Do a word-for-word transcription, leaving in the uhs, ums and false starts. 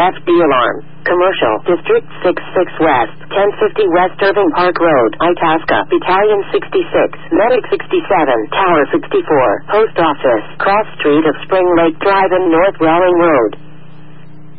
F D alarm. Commercial, District sixty-six West, ten fifty West Irving Park Road, Itasca, Battalion sixty-six, Medic sixty-seven, Tower sixty-four, Post Office, Cross Street of Spring Lake Drive and North Welling Road.